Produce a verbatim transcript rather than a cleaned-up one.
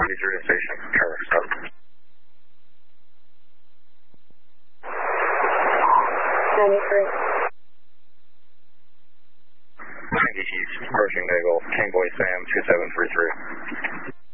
ninety-three to station. Trevor, start. ninety-three. Yankee East, approaching Nagel, King Boy Sam, two seven three three.